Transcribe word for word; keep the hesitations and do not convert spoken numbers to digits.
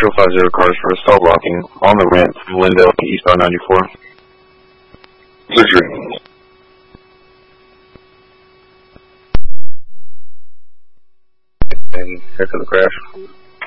zero five zero cars for a stall blocking on the ramp from Lindell to eastbound ninety-four. six three. And here comes the crash.